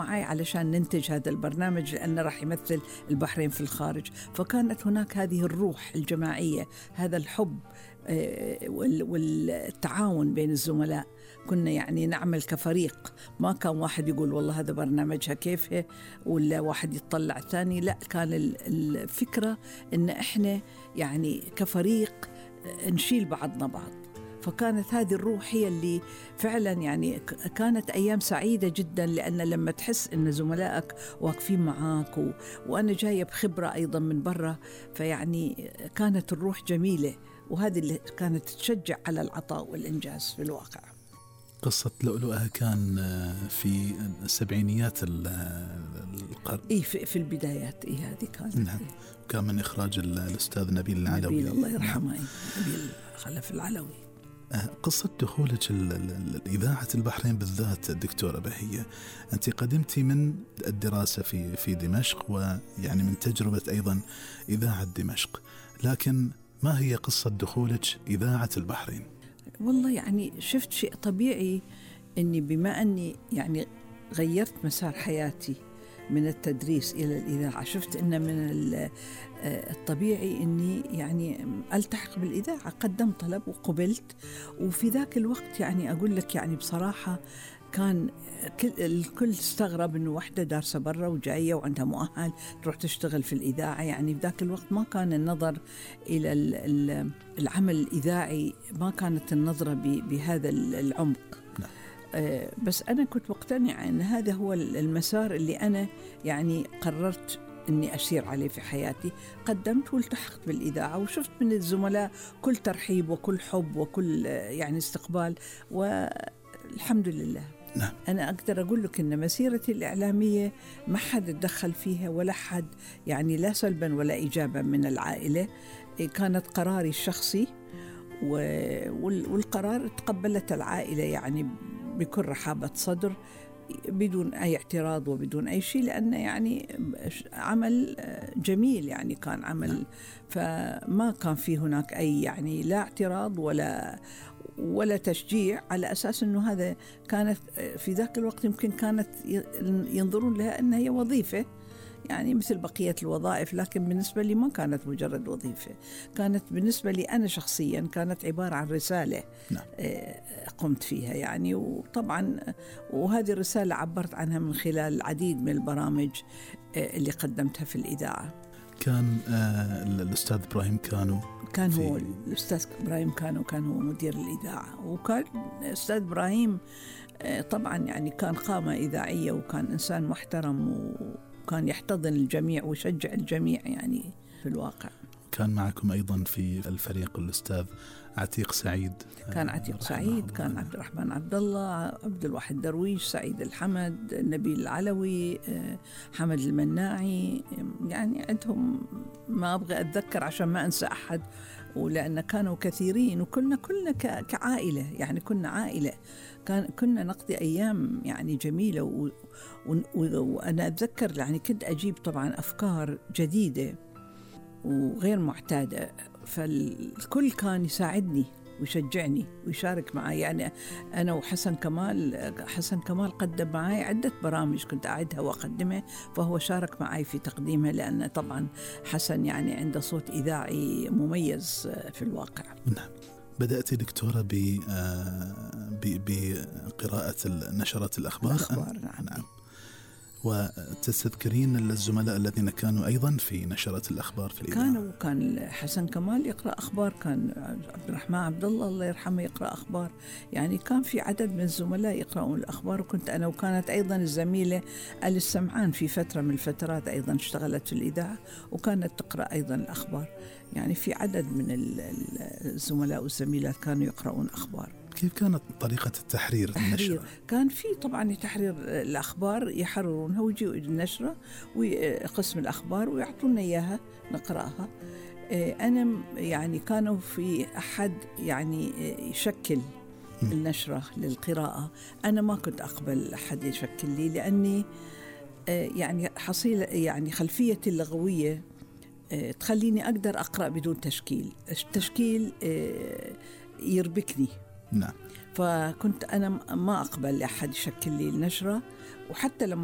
معي علشان ننتج هذا البرنامج، لأنه راح يمثل البحرين في الخارج. فكانت هناك هذه الروح الجماعية، هذا الحب والتعاون بين الزملاء. كنا يعني نعمل كفريق، ما كان واحد يقول والله هذا برنامجها كيفه ولا واحد يطلع ثاني، لا، كان الفكرة إن إحنا يعني كفريق نشيل بعضنا بعض. فكانت هذه الروح هي اللي فعلا يعني كانت أيام سعيدة جدا، لأن لما تحس إن زملائك واقفين معاك وأنا جاية بخبرة أيضا من برا، فيعني كانت الروح جميلة، وهذه اللي كانت تشجع على العطاء والإنجاز في الواقع. قصة لؤلؤها كان في السبعينيات القرن، في البدايات، هذه كانت. نعم. كان من إخراج الأستاذ نبيل العلوي، الله يرحمه. نبيل خلف العلوي. قصة دخولك الإذاعة البحرين بالذات دكتورة بهية، أنت قدمتي من الدراسة في دمشق، ويعني من تجربة أيضا إذاعة دمشق، لكن ما هي قصة دخولك إذاعة البحرين؟ والله يعني شفت شيء طبيعي، إني بما أني يعني غيرت مسار حياتي من التدريس إلى الإذاعة، شفت إن من الطبيعي إني يعني ألتحق بالإذاعة. قدمت طلب وقبلت. وفي ذاك الوقت يعني أقول لك يعني بصراحة كان الكل استغرب إنه واحدة دارسة برا وجاية وعندها مؤهل تروح تشتغل في الإذاعة. يعني في ذاك الوقت ما كان النظر إلى العمل الإذاعي، ما كانت النظرة بهذا العمق. بس أنا كنت مقتنعة أن هذا هو المسار اللي أنا يعني قررت أني أسير عليه في حياتي. قدمت والتحقت بالإذاعة، وشفت من الزملاء كل ترحيب وكل حب وكل يعني استقبال، والحمد لله. نعم. أنا أقدر أقول لك أن مسيرتي الإعلامية ما حد تدخل فيها، ولا حد يعني لا سلبا ولا إيجابا من العائلة. كانت قراري الشخصي، والقرار تقبلت العائلة يعني بكل رحابة صدر، بدون أي اعتراض وبدون أي شيء، لأنه يعني عمل جميل، يعني كان عمل، فما كان فيه هناك أي يعني لا اعتراض ولا تشجيع، على أساس أنه هذا كانت في ذاك الوقت يمكن كانت ينظرون لها أنها هي وظيفة يعني مثل بقية الوظائف، لكن بالنسبة لي ما كانت مجرد وظيفة، كانت بالنسبة لي أنا شخصيا كانت عبارة عن رسالة. نعم. قمت فيها يعني. وطبعا وهذه الرسالة عبرت عنها من خلال العديد من البرامج اللي قدمتها في الإذاعة. كان الأستاذ إبراهيم كان هو الأستاذ إبراهيم كان هو مدير الإذاعة. وكان الأستاذ إبراهيم طبعا يعني كان قامة إذاعية، وكان إنسان محترم، وكان يحتضن الجميع ويشجع الجميع يعني في الواقع. كان معكم أيضا في الفريق الأستاذ عتيق سعيد. كان عتيق سعيد، كان عبد الرحمن عبد الله، عبد الواحد درويش، سعيد الحمد، نبيل العلوي، حمد المناعي. يعني عندهم ما أبغى أتذكر عشان ما أنسى أحد، ولأن كانوا كثيرين، وكنا كعائلة، يعني كنا عائلة، كنا نقضي أيام يعني جميلة. وأنا أتذكر يعني كنت أجيب طبعا أفكار جديدة وغير معتادة، فالكل كان يساعدني ويشجعني ويشارك معي. يعني أنا وحسن كمال قدم معي عدة برامج كنت أعدها وأقدمها، فهو شارك معي في تقديمها، لأن طبعا حسن يعني عنده صوت إذاعي مميز في الواقع. نعم. بدأت دكتورة بقراءة نشرات الأخبار. نعم. وتستذكرين الزملاء الذين كانوا أيضا في نشرات الأخبار في الإذاعة؟ كان حسن كمال يقرأ أخبار، كان عبد الرحمن عبد الله يرحمه يقرأ أخبار، يعني كان في عدد من الزملاء يقرأون الأخبار، وكنت أنا. وكانت أيضا الزميلة آل السمعان في فترة من الفترات أيضا اشتغلت في الإذاعة، وكانت تقرأ أيضا الأخبار. يعني في عدد من الزملاء والزميلات كانوا يقرؤون أخبار. كيف كانت طريقة التحرير؟ النشرة كان في طبعا تحرير الأخبار، يحررونها ويجوا النشرة وقسم الأخبار ويعطونا إياها نقرأها. أنا يعني كانوا في أحد يعني يشكل النشرة للقراءة، أنا ما كنت أقبل أحد يشكل لي، لأني يعني حصيلة يعني خلفيتي اللغوية تخليني أقدر أقرأ بدون تشكيل. التشكيل يربكني. نعم. فكنت أنا ما أقبل أحد يشكل لي النشرة. وحتى لما